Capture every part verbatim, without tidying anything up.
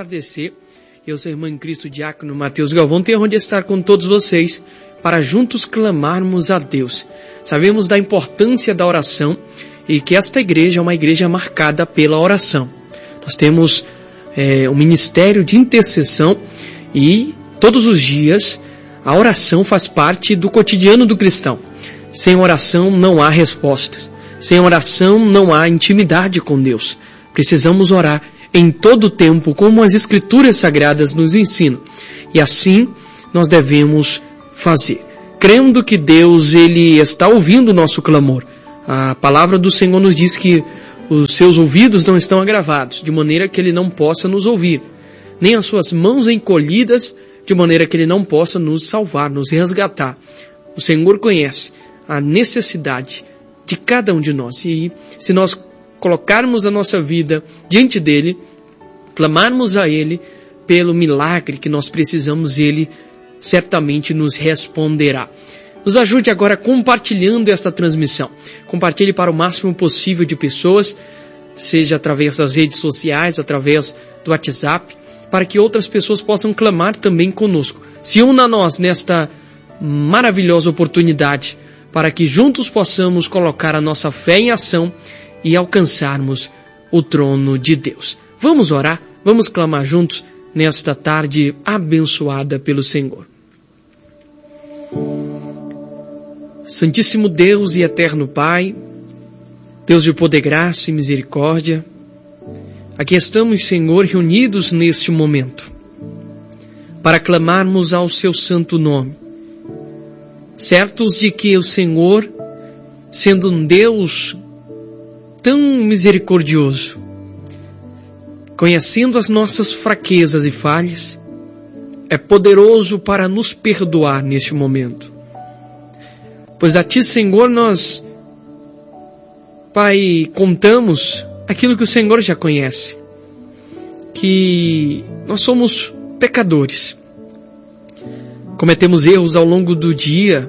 entardecer. Eu sou o irmão em Cristo, diácono Mateus Galvão, tenho onde estar com todos vocês para juntos clamarmos a Deus. Sabemos da importância da oração e que esta igreja é uma igreja marcada pela oração. Nós temos é, um ministério de intercessão e todos os dias a oração faz parte do cotidiano do cristão. Sem oração não há respostas. Sem oração não há intimidade com Deus. Precisamos orar em todo o tempo, como as Escrituras Sagradas nos ensinam. E assim nós devemos fazer, crendo que Deus ele está ouvindo o nosso clamor. A palavra do Senhor nos diz que os seus ouvidos não estão agravados, de maneira que Ele não possa nos ouvir, nem as suas mãos encolhidas, de maneira que Ele não possa nos salvar, nos resgatar. O Senhor conhece a necessidade de cada um de nós. E se nós colocarmos a nossa vida diante dEle, clamarmos a Ele pelo milagre que nós precisamos, Ele certamente nos responderá. Nos ajude agora compartilhando essa transmissão. Compartilhe para o máximo possível de pessoas, seja através das redes sociais, através do WhatsApp, para que outras pessoas possam clamar também conosco. Se una a nós nesta maravilhosa oportunidade, para que juntos possamos colocar a nossa fé em ação e alcançarmos o trono de Deus. Vamos orar, vamos clamar juntos nesta tarde abençoada pelo Senhor. Santíssimo Deus e eterno Pai, Deus de poder, graça e misericórdia, aqui estamos, Senhor, reunidos neste momento, para clamarmos ao Seu santo nome, certos de que o Senhor, sendo um Deus tão misericordioso, conhecendo as nossas fraquezas e falhas, é poderoso para nos perdoar neste momento. Pois a Ti, Senhor, nós, Pai, contamos aquilo que o Senhor já conhece, que nós somos pecadores, cometemos erros ao longo do dia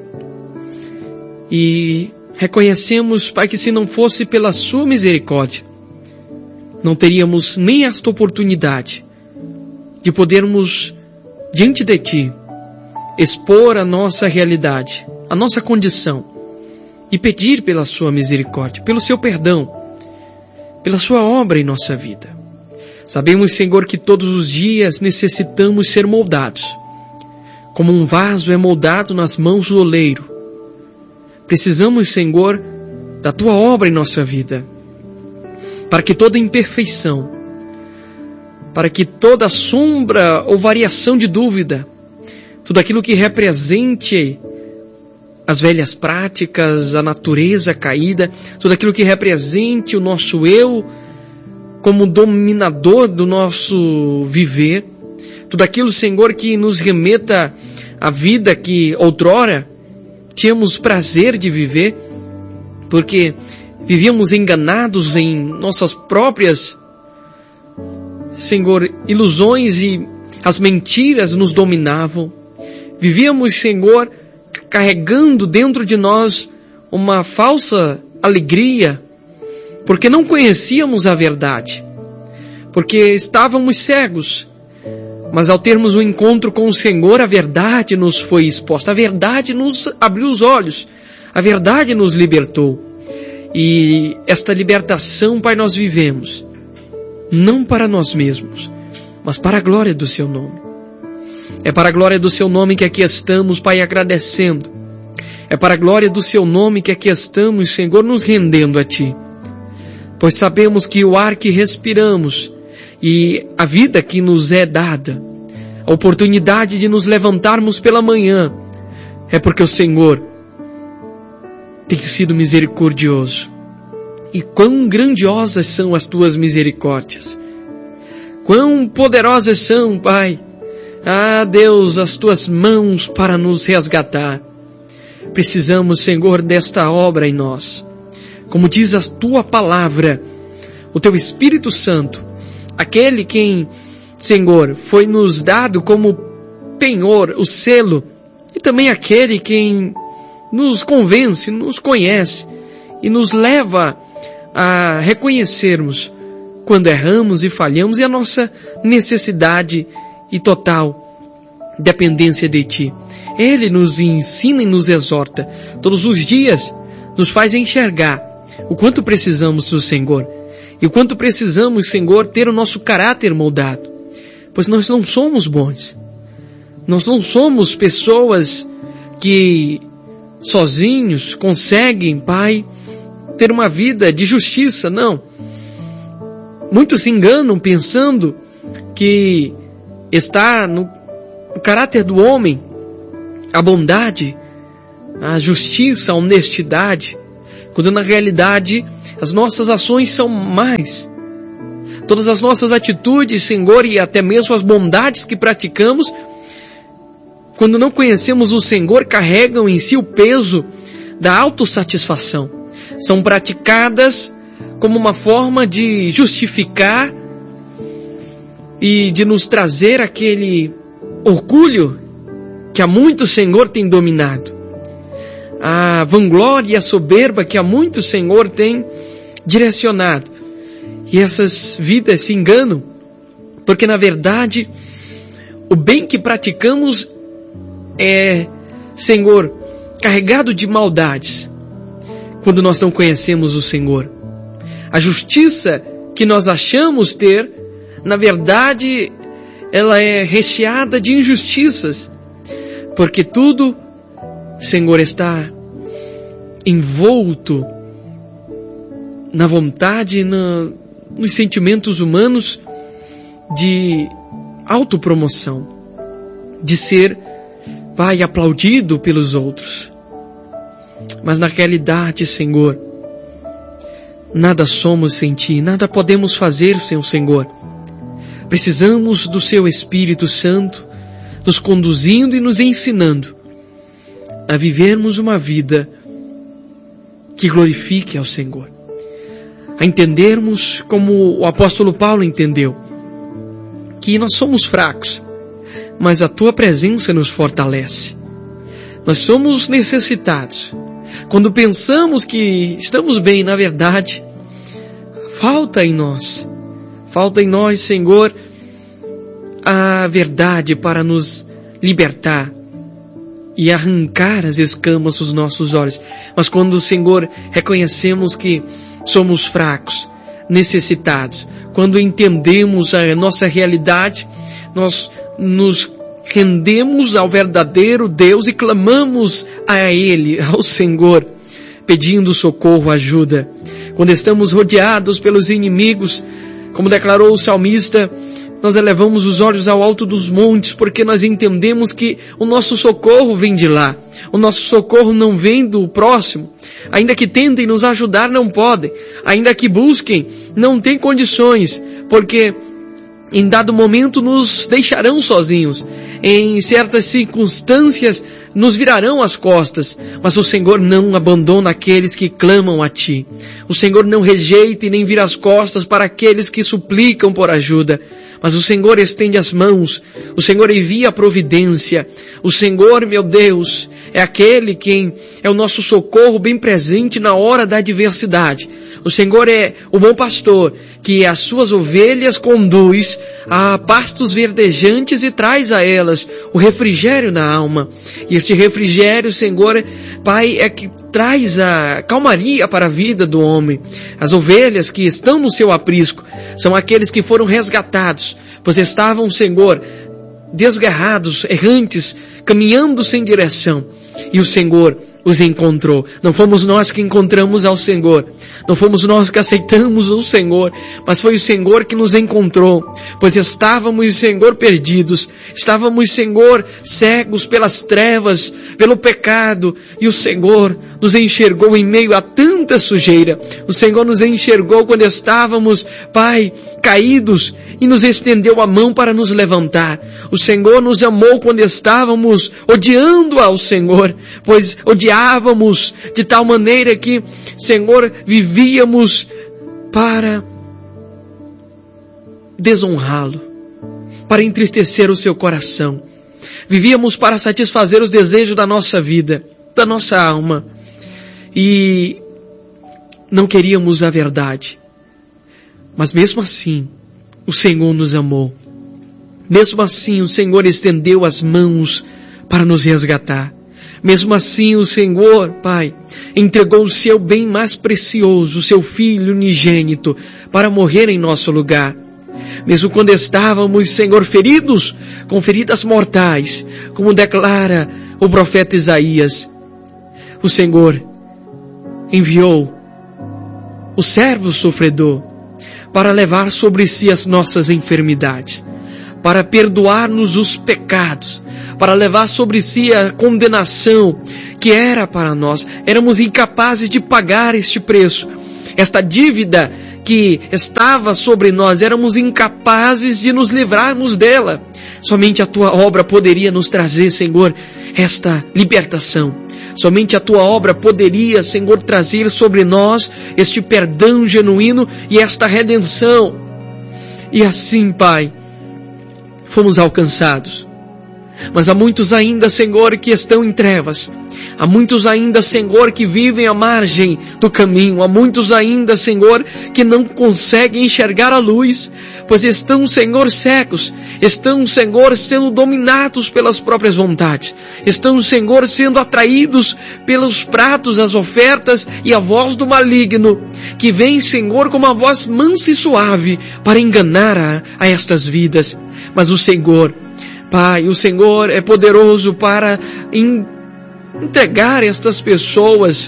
e reconhecemos, Pai, que se não fosse pela Sua misericórdia, não teríamos nem esta oportunidade de podermos, diante de Ti, expor a nossa realidade, a nossa condição e pedir pela Sua misericórdia, pelo Seu perdão, pela Sua obra em nossa vida. Sabemos, Senhor, que todos os dias necessitamos ser moldados, como um vaso é moldado nas mãos do oleiro. Precisamos, Senhor, da Tua obra em nossa vida, para que toda imperfeição, para que toda sombra ou variação de dúvida, tudo aquilo que represente as velhas práticas, a natureza caída, tudo aquilo que represente o nosso eu como dominador do nosso viver, tudo aquilo, Senhor, que nos remeta à vida que outrora tínhamos prazer de viver, porque vivíamos enganados em nossas próprias, Senhor, ilusões e as mentiras nos dominavam. Vivíamos, Senhor, carregando dentro de nós uma falsa alegria, porque não conhecíamos a verdade, porque estávamos cegos. Mas ao termos um encontro com o Senhor, a verdade nos foi exposta, a verdade nos abriu os olhos, a verdade nos libertou. E esta libertação, Pai, nós vivemos, não para nós mesmos, mas para a glória do Seu nome. É para a glória do Seu nome que aqui estamos, Pai, agradecendo. É para a glória do Seu nome que aqui estamos, Senhor, nos rendendo a Ti. Pois sabemos que o ar que respiramos e a vida que nos é dada, a oportunidade de nos levantarmos pela manhã, é porque o Senhor tem sido misericordioso. E quão grandiosas são as Tuas misericórdias. Quão poderosas são, Pai. Ah, Deus, as Tuas mãos para nos resgatar. Precisamos, Senhor, desta obra em nós. Como diz a Tua palavra, o Teu Espírito Santo, aquele quem, Senhor, foi nos dado como penhor, o selo, e também aquele quem nos convence, nos conhece e nos leva a reconhecermos quando erramos e falhamos, e a nossa necessidade e total dependência de Ti. Ele nos ensina e nos exorta todos os dias, nos faz enxergar o quanto precisamos do Senhor e o quanto precisamos, Senhor, ter o nosso caráter moldado, pois nós não somos bons, nós não somos pessoas que sozinhos conseguem, Pai, ter uma vida de justiça, não. Muitos se enganam pensando que está no, no caráter do homem a bondade, a justiça, a honestidade, quando na realidade as nossas ações são mais. Todas as nossas atitudes, Senhor, e até mesmo as bondades que praticamos, quando não conhecemos o Senhor, carregam em si o peso da autossatisfação. São praticadas como uma forma de justificar e de nos trazer aquele orgulho que há muito o Senhor tem dominado. A vanglória e a soberba que há muito o Senhor tem direcionado. E essas vidas se enganam, porque na verdade o bem que praticamos é, Senhor, carregado de maldades, quando nós não conhecemos o Senhor. A justiça que nós achamos ter, na verdade, ela é recheada de injustiças, porque tudo, Senhor, está envolto na vontade e na, nos sentimentos humanos de autopromoção, de ser, Pai, aplaudido pelos outros. Mas na realidade, Senhor, nada somos sem Ti, nada podemos fazer sem o Senhor. Precisamos do Seu Espírito Santo nos conduzindo e nos ensinando a vivermos uma vida que glorifique ao Senhor. A entendermos como o apóstolo Paulo entendeu, que nós somos fracos, mas a Tua presença nos fortalece. Nós somos necessitados. Quando pensamos que estamos bem, na verdade, falta em nós, falta em nós, Senhor, a verdade para nos libertar e arrancar as escamas dos nossos olhos. Mas quando, Senhor, reconhecemos que somos fracos, necessitados, quando entendemos a nossa realidade, nós nos rendemos ao verdadeiro Deus e clamamos a Ele, ao Senhor, pedindo socorro, ajuda. Quando estamos rodeados pelos inimigos, como declarou o salmista, nós elevamos os olhos ao alto dos montes, porque nós entendemos que o nosso socorro vem de lá. O nosso socorro não vem do próximo. Ainda que tentem nos ajudar, não podem. Ainda que busquem, não têm condições, porque em dado momento nos deixarão sozinhos. Em certas circunstâncias nos virarão as costas, mas o Senhor não abandona aqueles que clamam a Ti. O Senhor não rejeita e nem vira as costas para aqueles que suplicam por ajuda, mas o Senhor estende as mãos, o Senhor envia a providência. O Senhor, meu Deus, é aquele quem é o nosso socorro bem presente na hora da adversidade. O Senhor é o bom pastor, que as suas ovelhas conduz a pastos verdejantes e traz a elas o refrigério na alma. E este refrigério, Senhor, Pai, é que traz a calmaria para a vida do homem. As ovelhas que estão no seu aprisco são aqueles que foram resgatados, pois estavam, Senhor, desgarrados, errantes, caminhando sem direção. E o Senhor os encontrou. Não fomos nós que encontramos ao Senhor. Não fomos nós que aceitamos o Senhor, mas foi o Senhor que nos encontrou, pois estávamos, Senhor, perdidos. Estávamos, Senhor, cegos pelas trevas, pelo pecado, e o Senhor nos enxergou em meio a tanta sujeira. O Senhor nos enxergou quando estávamos, Pai, caídos, e nos estendeu a mão para nos levantar. O Senhor nos amou quando estávamos odiando ao Senhor, pois odiávamos de tal maneira que, Senhor, vivíamos para desonrá-lo, para entristecer o seu coração. Vivíamos para satisfazer os desejos da nossa vida, da nossa alma, e não queríamos a verdade. Mas mesmo assim, o Senhor nos amou. Mesmo assim, o Senhor estendeu as mãos para nos resgatar. Mesmo assim, o Senhor, Pai, entregou o seu bem mais precioso, o seu Filho unigênito, para morrer em nosso lugar. Mesmo quando estávamos, Senhor, feridos com feridas mortais, como declara o profeta Isaías, o Senhor enviou o servo sofredor para levar sobre si as nossas enfermidades, para perdoar-nos os pecados, para levar sobre si a condenação que era para nós. Éramos incapazes de pagar este preço, esta dívida que estava sobre nós, éramos incapazes de nos livrarmos dela. Somente a Tua obra poderia nos trazer, Senhor, esta libertação. Somente a Tua obra poderia, Senhor, trazer sobre nós este perdão genuíno e esta redenção. E assim, Pai, fomos alcançados. Mas há muitos ainda, Senhor, que estão em trevas. Há muitos ainda, Senhor, que vivem à margem do caminho. Há muitos ainda, Senhor, que não conseguem enxergar a luz, pois estão, Senhor, cegos. Estão, Senhor, sendo dominados pelas próprias vontades. Estão, Senhor, sendo atraídos pelos pratos, as ofertas e a voz do maligno, que vem, Senhor, com uma voz mansa e suave para enganar a, a estas vidas. Mas o Senhor, Pai, o Senhor é poderoso para in, entregar estas pessoas,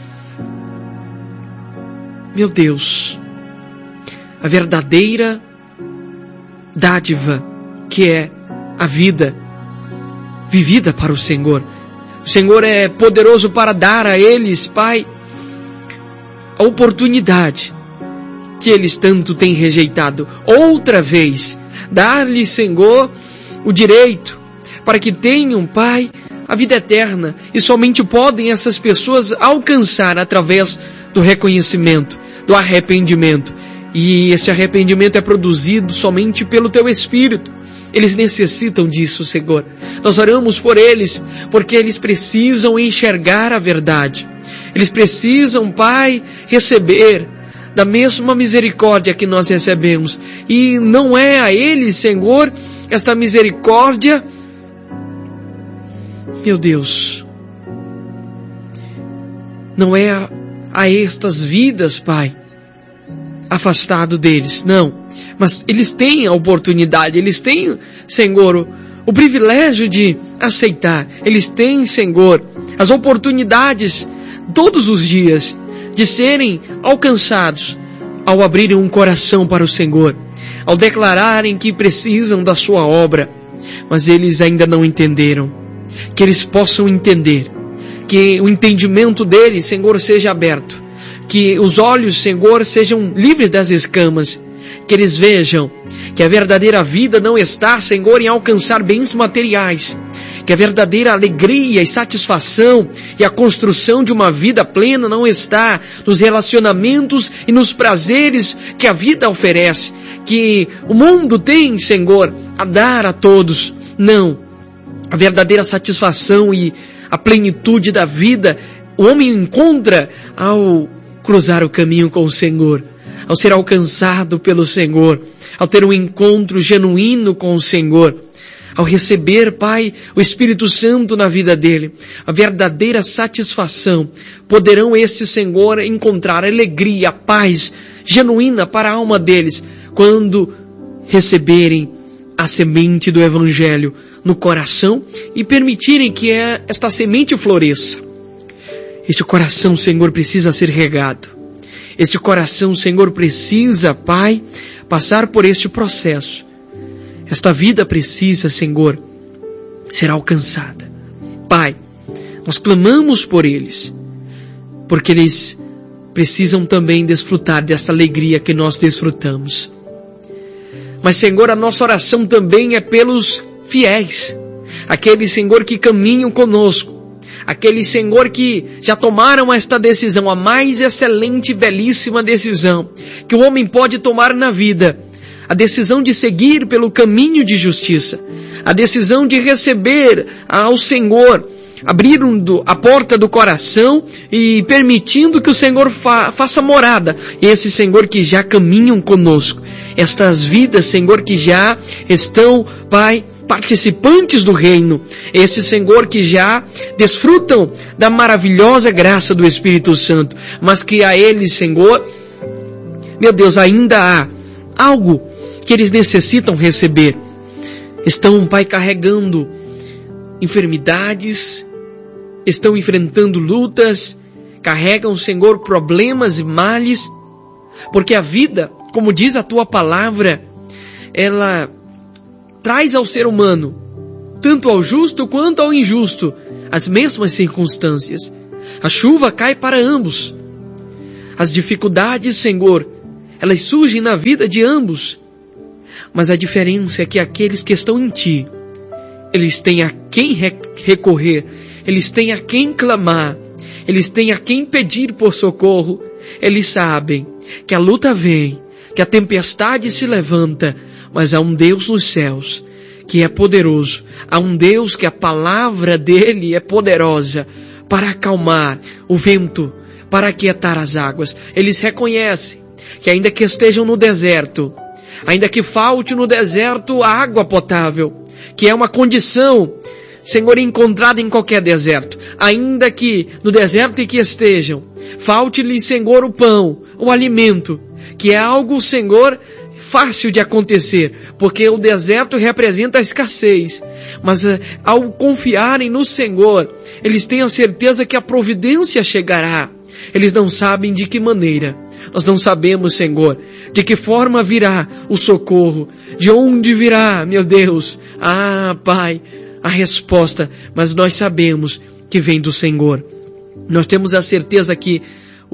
meu Deus, a verdadeira dádiva que é a vida vivida para o Senhor. O Senhor é poderoso para dar a eles, Pai, a oportunidade que eles tanto têm rejeitado. Outra vez, dar-lhes, Senhor, o direito para que tenham, Pai, a vida eterna. E somente podem essas pessoas alcançar através do reconhecimento, do arrependimento. E este arrependimento é produzido somente pelo Teu Espírito. Eles necessitam disso, Senhor. Nós oramos por eles, porque eles precisam enxergar a verdade. Eles precisam, Pai, receber da mesma misericórdia que nós recebemos. E não é a eles, Senhor, esta misericórdia, meu Deus, não é a, a estas vidas, Pai, afastado deles, não. Mas eles têm a oportunidade, eles têm, Senhor, o, o privilégio de aceitar. Eles têm, Senhor, as oportunidades todos os dias de serem alcançados ao abrirem um coração para o Senhor, ao declararem que precisam da sua obra, mas eles ainda não entenderam. Que eles possam entender, que o entendimento deles, Senhor, seja aberto, que os olhos, Senhor, sejam livres das escamas, que eles vejam que a verdadeira vida não está, Senhor, em alcançar bens materiais, que a verdadeira alegria e satisfação e a construção de uma vida plena não está nos relacionamentos e nos prazeres que a vida oferece, que o mundo tem, Senhor, a dar a todos. Não, a verdadeira satisfação e a plenitude da vida o homem encontra ao cruzar o caminho com o Senhor, ao ser alcançado pelo Senhor, ao ter um encontro genuíno com o Senhor, ao receber, Pai, o Espírito Santo na vida dele, a verdadeira satisfação. Poderão esses, Senhor, encontrar alegria, paz genuína para a alma deles, quando receberem a semente do Evangelho no coração e permitirem que esta semente floresça. Este coração, Senhor, precisa ser regado. Este coração, Senhor, precisa, Pai, passar por este processo. Esta vida precisa, Senhor, ser alcançada. Pai, nós clamamos por eles, porque eles precisam também desfrutar desta alegria que nós desfrutamos. Mas, Senhor, a nossa oração também é pelos fiéis, aqueles, Senhor, que caminham conosco, aqueles, Senhor, que já tomaram esta decisão, a mais excelente e belíssima decisão que o homem pode tomar na vida, a decisão de seguir pelo caminho de justiça, a decisão de receber ao Senhor abrindo a porta do coração e permitindo que o Senhor fa- faça morada. Esse Senhor que já caminham conosco. Estas vidas, Senhor, que já estão, Pai, participantes do reino. Esse Senhor que já desfrutam da maravilhosa graça do Espírito Santo. Mas que a eles, Senhor, meu Deus, ainda há algo que eles necessitam receber. Estão, Pai, carregando enfermidades, estão enfrentando lutas, carregam, Senhor, problemas e males, porque a vida, como diz a Tua palavra, ela traz ao ser humano, tanto ao justo quanto ao injusto, as mesmas circunstâncias. A chuva cai para ambos. As dificuldades, Senhor, elas surgem na vida de ambos. Mas a diferença é que aqueles que estão em Ti, eles têm a quem recorrer, eles têm a quem clamar, eles têm a quem pedir por socorro. Eles sabem que a luta vem, que a tempestade se levanta, mas há um Deus nos céus que é poderoso, há um Deus que a palavra dele é poderosa para acalmar o vento, para aquietar as águas. Eles reconhecem que ainda que estejam no deserto, ainda que falte no deserto água potável, que é uma condição, Senhor, encontrada em qualquer deserto, ainda que no deserto em que estejam, falte-lhe, Senhor, o pão, o alimento, que é algo, Senhor, fácil de acontecer, porque o deserto representa a escassez, mas ao confiarem no Senhor, eles têm a certeza que a providência chegará. Eles não sabem de que maneira. Nós não sabemos, Senhor, de que forma virá o socorro, de onde virá, meu Deus, ah, Pai, a resposta, mas nós sabemos que vem do Senhor. Nós temos a certeza que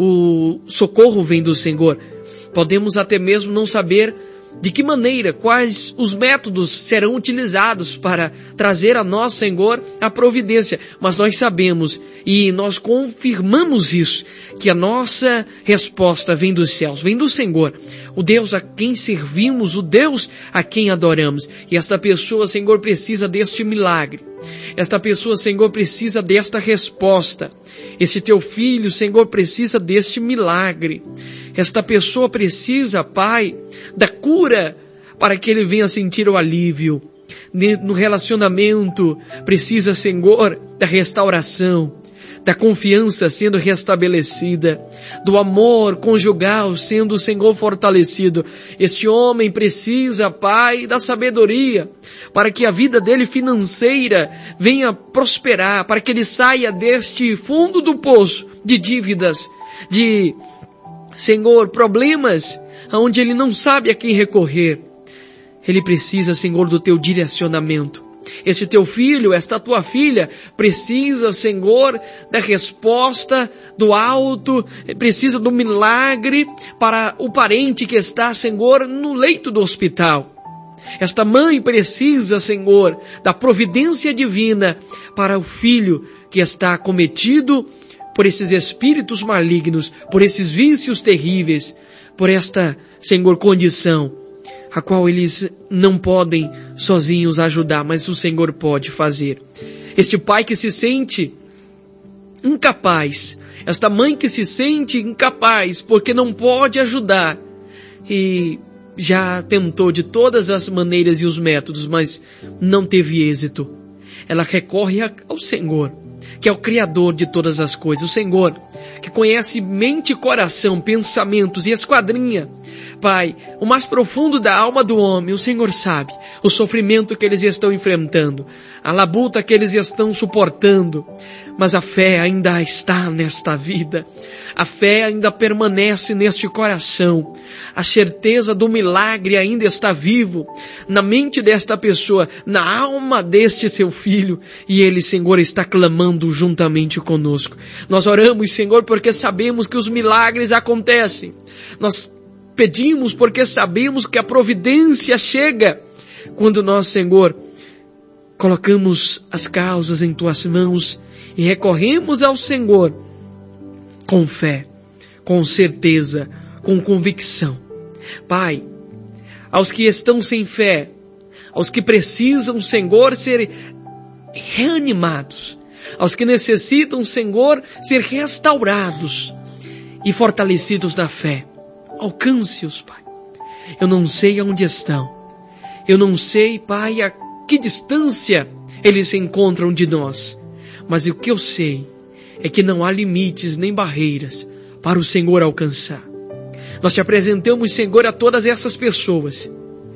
o socorro vem do Senhor. Podemos até mesmo não saber de que maneira, quais os métodos serão utilizados para trazer a nós, Senhor, a providência. Mas nós sabemos e nós confirmamos isso, que a nossa resposta vem dos céus, vem do Senhor, o Deus a quem servimos, o Deus a quem adoramos. E esta pessoa, Senhor, precisa deste milagre. Esta pessoa, Senhor, precisa desta resposta. Esse teu filho, Senhor, precisa deste milagre. Esta pessoa precisa, Pai, da cura para que ele venha sentir o alívio. No relacionamento, precisa, Senhor, da restauração, da confiança sendo restabelecida, do amor conjugal sendo, Senhor, fortalecido. Este homem precisa, Pai, da sabedoria, para que a vida dele financeira venha prosperar, para que ele saia deste fundo do poço de dívidas, de, Senhor, problemas, onde ele não sabe a quem recorrer. Ele precisa, Senhor, do teu direcionamento. Este teu filho, esta tua filha, precisa, Senhor, da resposta do alto, precisa do milagre para o parente que está, Senhor, no leito do hospital. Esta mãe precisa, Senhor, da providência divina para o filho que está acometido por esses espíritos malignos, por esses vícios terríveis, por esta, Senhor, condição a qual eles não podem sozinhos ajudar, mas o Senhor pode fazer. Este pai que se sente incapaz, esta mãe que se sente incapaz porque não pode ajudar e já tentou de todas as maneiras e os métodos, mas não teve êxito. Ela recorre ao Senhor, que é o Criador de todas as coisas, o Senhor que conhece mente e coração, pensamentos e esquadrinha, Pai, o mais profundo da alma do homem. O Senhor sabe o sofrimento que eles estão enfrentando, a labuta que eles estão suportando, mas a fé ainda está nesta vida, a fé ainda permanece neste coração, a certeza do milagre ainda está vivo na mente desta pessoa, na alma deste seu filho, e ele, Senhor, está clamando juntamente conosco. Nós oramos, Senhor, porque sabemos que os milagres acontecem. Nós pedimos porque sabemos que a providência chega quando nós, Senhor, colocamos as causas em Tuas mãos e recorremos ao Senhor com fé, com certeza, com convicção. Pai, aos que estão sem fé, aos que precisam, Senhor, ser reanimados, aos que necessitam, Senhor, ser restaurados e fortalecidos na fé. Alcance-os, Pai. Eu não sei aonde estão. Eu não sei, Pai, a que distância eles se encontram de nós. Mas o que eu sei é que não há limites nem barreiras para o Senhor alcançar. Nós te apresentamos, Senhor, a todas essas pessoas.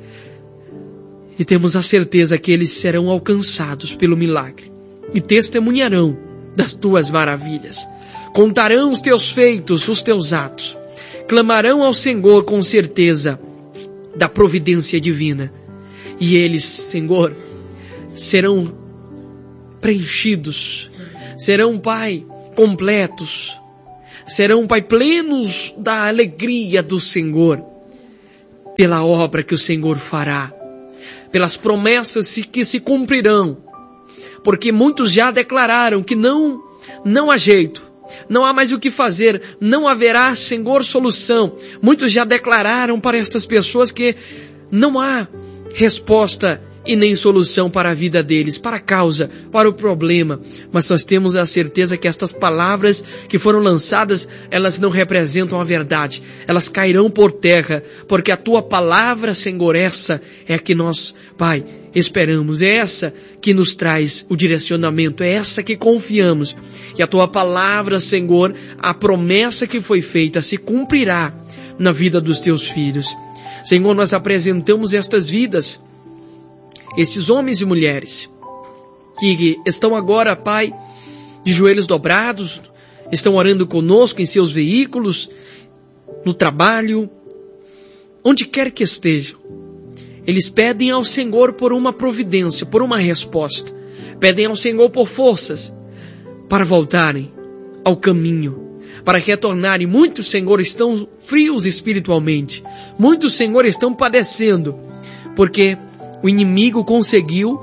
E temos a certeza que eles serão alcançados pelo milagre. E testemunharão das tuas maravilhas. Contarão os teus feitos, os teus atos. Clamarão ao Senhor com certeza da providência divina. E eles, Senhor, serão preenchidos. Serão, Pai, completos. Serão, Pai, plenos da alegria do Senhor. Pela obra que o Senhor fará. Pelas promessas que se cumprirão. Porque muitos já declararam que não, não há jeito. Não há mais o que fazer, não haverá, Senhor, solução. Muitos já declararam para estas pessoas que não há resposta e nem solução para a vida deles, para a causa, para o problema. Mas nós temos a certeza que estas palavras que foram lançadas, elas não representam a verdade. Elas cairão por terra, porque a tua palavra, Senhor, essa é a que nós, Pai, esperamos. É essa que nos traz o direcionamento, é essa que confiamos. E a tua palavra, Senhor, a promessa que foi feita se cumprirá na vida dos teus filhos. Senhor, nós apresentamos estas vidas, estes homens e mulheres que estão agora, Pai, de joelhos dobrados, estão orando conosco em seus veículos, no trabalho, onde quer que estejam. Eles pedem ao Senhor por uma providência, por uma resposta. Pedem ao Senhor por forças para voltarem ao caminho, para retornarem. Muitos, Senhor, estão frios espiritualmente. Muitos, Senhor, estão padecendo, porque o inimigo conseguiu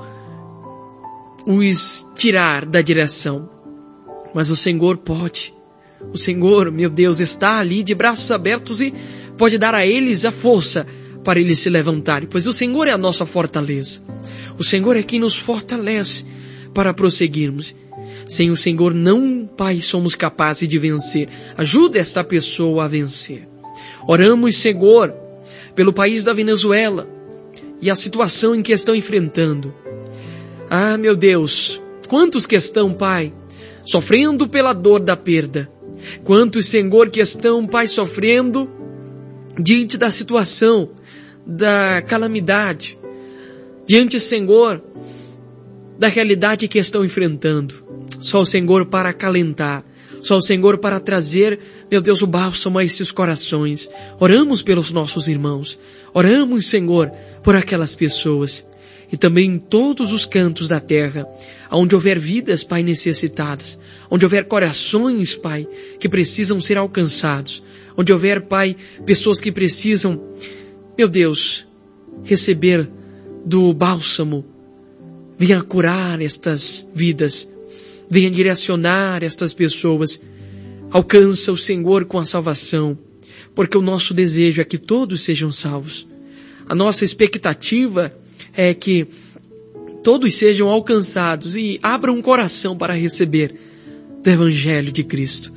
os tirar da direção. Mas o Senhor pode. O Senhor, meu Deus, está ali de braços abertos e pode dar a eles a força para eles se levantarem, pois o Senhor é a nossa fortaleza. O Senhor é quem nos fortalece para prosseguirmos. Sem o Senhor não, Pai, somos capazes de vencer. Ajuda esta pessoa a vencer. Oramos, Senhor, pelo país da Venezuela e a situação em que estão enfrentando. Ah, meu Deus, quantos que estão, Pai, sofrendo pela dor da perda. Quantos, Senhor, que estão, Pai, sofrendo diante da situação, da calamidade, diante, Senhor, da realidade que estão enfrentando. Só o Senhor para acalentar, só o Senhor para trazer, meu Deus, o bálsamo a esses corações. Oramos pelos nossos irmãos, oramos, Senhor, por aquelas pessoas, e também em todos os cantos da terra, onde houver vidas, Pai, necessitadas, onde houver corações, Pai, que precisam ser alcançados, onde houver, Pai, pessoas que precisam, meu Deus, receber do bálsamo. Venha curar estas vidas, venha direcionar estas pessoas. Alcança o Senhor com a salvação, porque o nosso desejo é que todos sejam salvos. A nossa expectativa é que todos sejam alcançados e abram um coração para receber do Evangelho de Cristo.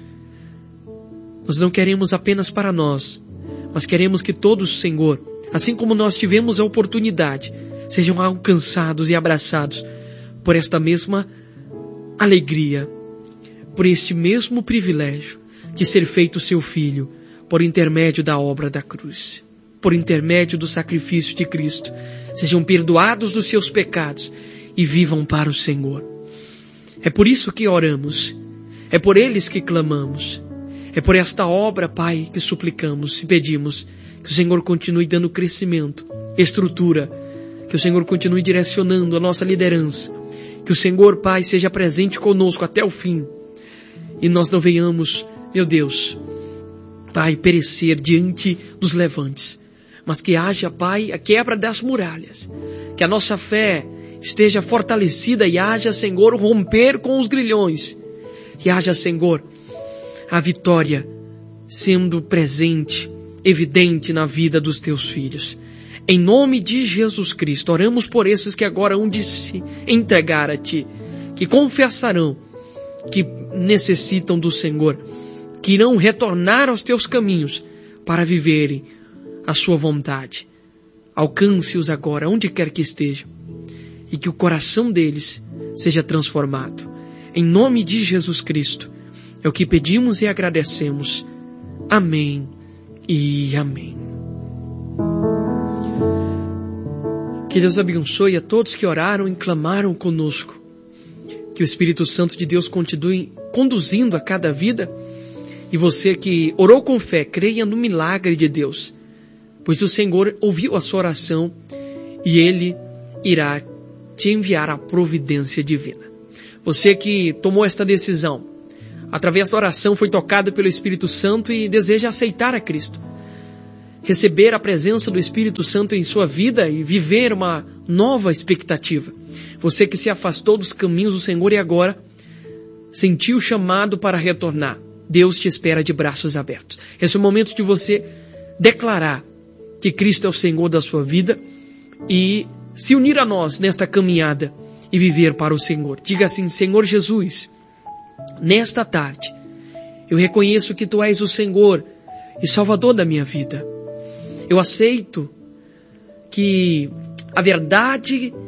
Nós não queremos apenas para nós, mas queremos que todos, Senhor, assim como nós tivemos a oportunidade, sejam alcançados e abraçados por esta mesma alegria, por este mesmo privilégio de ser feito seu filho, por intermédio da obra da cruz, por intermédio do sacrifício de Cristo. Sejam perdoados dos seus pecados e vivam para o Senhor. É por isso que oramos, é por eles que clamamos, é por esta obra, Pai, que suplicamos e pedimos que o Senhor continue dando crescimento, estrutura, que o Senhor continue direcionando a nossa liderança, que o Senhor, Pai, seja presente conosco até o fim e nós não venhamos, meu Deus, Pai, perecer diante dos levantes, mas que haja, Pai, a quebra das muralhas, que a nossa fé esteja fortalecida e haja, Senhor, romper com os grilhões, e haja, Senhor, a vitória sendo presente, evidente na vida dos teus filhos. Em nome de Jesus Cristo, oramos por esses que agora hão de se entregar a Ti, que confessarão que necessitam do Senhor, que irão retornar aos teus caminhos para viverem a sua vontade. Alcance-os agora, onde quer que estejam, e que o coração deles seja transformado. Em nome de Jesus Cristo, é o que pedimos e agradecemos. Amém e amém. Que Deus abençoe a todos que oraram e clamaram conosco. Que o Espírito Santo de Deus continue conduzindo a cada vida. E você que orou com fé, creia no milagre de Deus, pois o Senhor ouviu a sua oração e Ele irá te enviar a providência divina. Você que tomou esta decisão, através da oração foi tocado pelo Espírito Santo e deseja aceitar a Cristo, receber a presença do Espírito Santo em sua vida e viver uma nova expectativa. Você que se afastou dos caminhos do Senhor e agora sentiu o chamado para retornar, Deus te espera de braços abertos. Esse é o momento de você declarar que Cristo é o Senhor da sua vida e se unir a nós nesta caminhada e viver para o Senhor. Diga assim: Senhor Jesus, nesta tarde eu reconheço que Tu és o Senhor e Salvador da minha vida. Eu aceito que a verdade